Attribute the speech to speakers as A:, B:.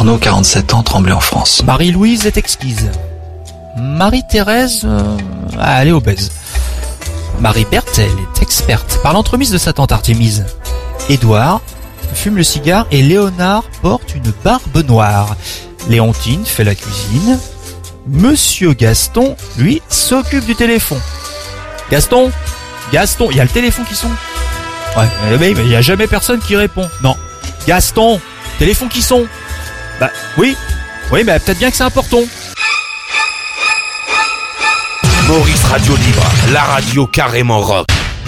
A: Arnaud, 47 ans, Tremblay en France.
B: Marie-Louise est exquise. Marie-Thérèse, elle est obèse. Marie-Berthe, elle est experte par l'entremise de sa tante Artémise. Édouard fume le cigare et Léonard porte une barbe noire. Léontine fait la cuisine. Monsieur Gaston, lui, s'occupe du téléphone. Gaston, il y a le téléphone qui sonne. Ouais, mais il n'y a jamais personne qui répond. Non. Gaston, téléphone qui sonne. Bah, oui, mais peut-être bien que c'est important.
C: Maurice Radio Libre, la radio carrément rock.